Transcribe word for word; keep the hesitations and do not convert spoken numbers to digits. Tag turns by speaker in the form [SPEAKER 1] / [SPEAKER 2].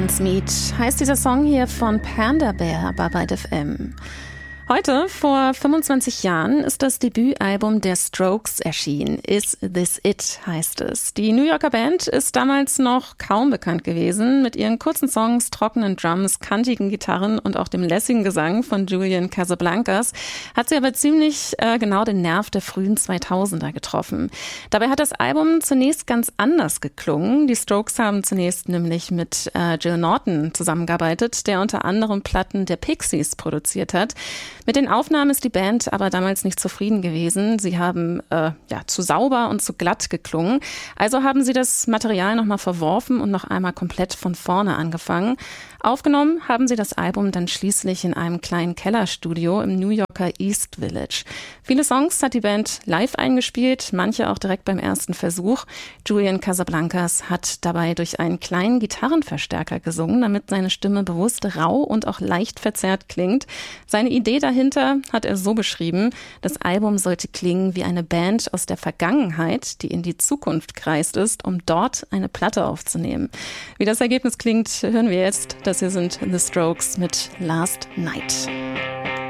[SPEAKER 1] Dance Meet heißt dieser Song hier von Panda Bear bei Byte F M. Heute, vor fünfundzwanzig Jahren, ist das Debütalbum der Strokes erschienen. Is This It heißt es. Die New Yorker Band ist damals noch kaum bekannt gewesen. Mit ihren kurzen Songs, trockenen Drums, kantigen Gitarren und auch dem lässigen Gesang von Julian Casablancas hat sie aber ziemlich äh, genau den Nerv der frühen zweitausender getroffen. Dabei hat das Album zunächst ganz anders geklungen. Die Strokes haben zunächst nämlich mit äh, Jill Norton zusammengearbeitet, der unter anderem Platten der Pixies produziert hat. Mit den Aufnahmen ist die Band aber damals nicht zufrieden gewesen. Sie haben äh, ja zu sauber und zu glatt geklungen. Also haben sie das Material nochmal verworfen und noch einmal komplett von vorne angefangen. Aufgenommen haben sie das Album dann schließlich in einem kleinen Kellerstudio im New Yorker East Village. Viele Songs hat die Band live eingespielt, manche auch direkt beim ersten Versuch. Julian Casablancas hat dabei durch einen kleinen Gitarrenverstärker gesungen, damit seine Stimme bewusst rau und auch leicht verzerrt klingt. Seine Idee dahinter hat er so beschrieben: Das Album sollte klingen wie eine Band aus der Vergangenheit, die in die Zukunft gereist ist, um dort eine Platte aufzunehmen. Wie das Ergebnis klingt, hören wir jetzt. Das hier sind The Strokes mit Last Night.